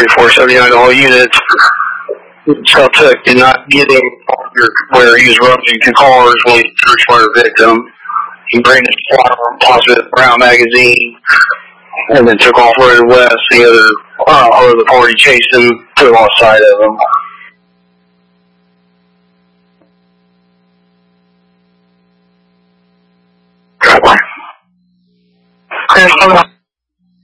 4479 all units. Suspect did not get him where he was rummaging two cars when he searched for a victim. He bring his firearm, tossed it with a brown magazine, and then took off running west. The other party chased him to the lost sight of him.